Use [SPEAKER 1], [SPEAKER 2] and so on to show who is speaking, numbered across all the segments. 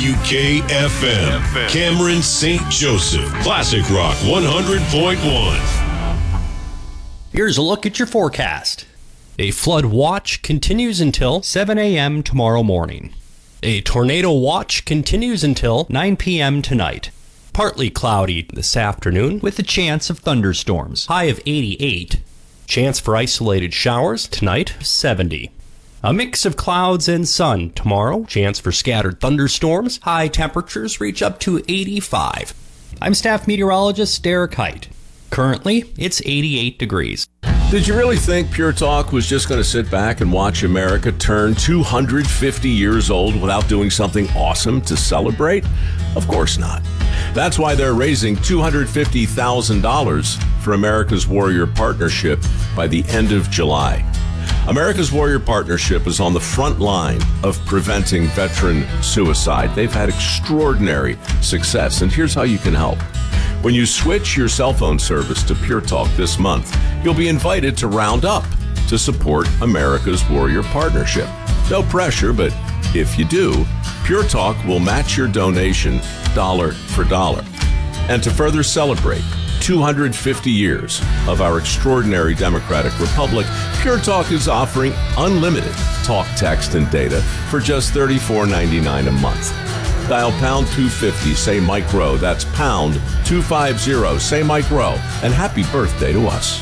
[SPEAKER 1] KKWK-FM, Cameron St. Joseph, Classic Rock 100.1.
[SPEAKER 2] Here's a look at your forecast. A flood watch continues until 7 a.m. tomorrow morning. A tornado watch continues until 9 p.m. tonight. Partly cloudy this afternoon with a chance of thunderstorms. High of 88. Chance for isolated showers tonight, 70. A mix of clouds and sun tomorrow. Chance for scattered thunderstorms. High temperatures reach up to 85. I'm staff meteorologist Derek Height. Currently, it's 88 degrees.
[SPEAKER 3] Did you really think Pure Talk was just going to sit back and watch America turn 250 years old without doing something awesome to celebrate? Of course not. That's why they're raising $250,000 for America's Warrior Partnership by the end of July. America's Warrior Partnership is on the front line of preventing veteran suicide. They've had extraordinary success, and here's how you can help. When you switch your cell phone service to Pure Talk this month, you'll be invited to round up to support America's Warrior Partnership. No pressure, but if you do, Pure Talk will match your donation dollar for dollar. And to further celebrate 250 years of our extraordinary democratic republic, Pure Talk is offering unlimited talk, text, and data for just $34.99 a month. Dial pound 250, say Mike Rowe. That's pound 250, say Mike Rowe. And happy birthday to us.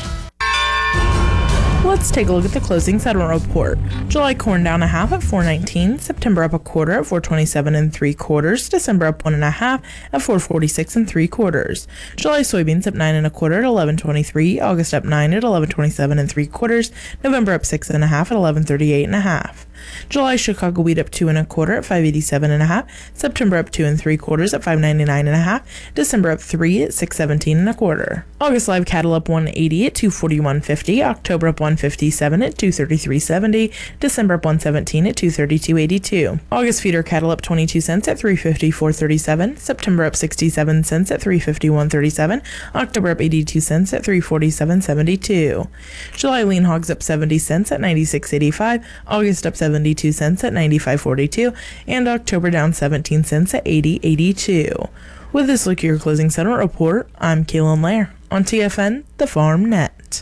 [SPEAKER 4] Let's take a look at the closing settlement report. July corn down a half at $4.19, September up a quarter at $4.27 3/4, December up 1 1/2 at $4.46 3/4. July soybeans up 9 1/4 at $11.23, August up 9 at $11.27 3/4, November up 6 1/2 at $11.38 1/2. July Chicago wheat up 2 1/4 at $5.87 1/2, September up 2 3/4 at $5.99 1/2, December up 3 at $6.17 1/4. August live cattle up 180 at $241.50, October up 157 at $233.70, December up 117 at $232.82. August feeder cattle up 22 cents at $354.37, September up 67 cents at $351.37, October up 82 cents at $347.72. July lean hogs up 70 cents at $96.85, August up 72 cents at $95.42, and October down 17 cents at $80.82. With this look at your closing settlement report, I'm Kaylin Lair on TFN, the Farm Net.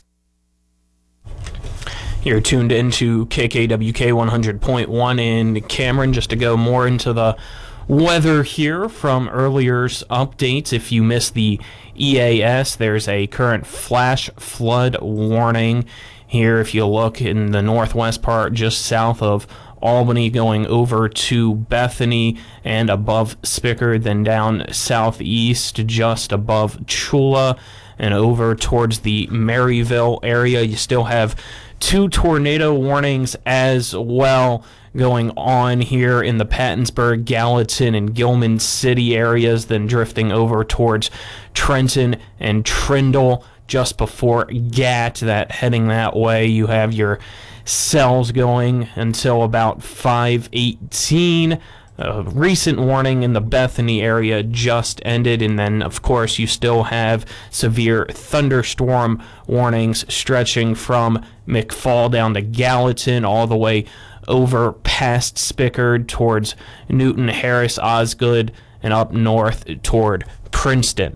[SPEAKER 5] You're tuned into KKWK 100.1 in Cameron. Just to go more into the weather here from earlier's updates. If you missed the EAS, there's a current flash flood warning here. If you look in the northwest part, just south of Albany, going over to Bethany and above Spickard, then down southeast just above Chula and over towards the Maryville area. You still have 2 tornado warnings as well going on here in the Pattonsburg, Gallatin, and Gilman City areas, then drifting over towards Trenton and Trindle just before Gat. That heading that way, you have your cells going until about 5:18. A recent warning in the Bethany area just ended, and then of course you still have severe thunderstorm warnings stretching from McFall down to Gallatin, all the way over past Spickard towards Newton, Harris, Osgood, and up north toward Princeton.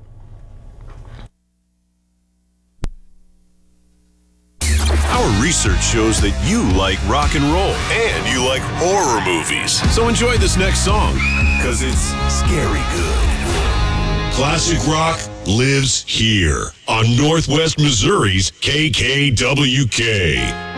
[SPEAKER 1] Our research shows that you like rock and roll and you like horror movies. So enjoy this next song, because it's scary good. Classic rock lives here on Northwest Missouri's KKWK.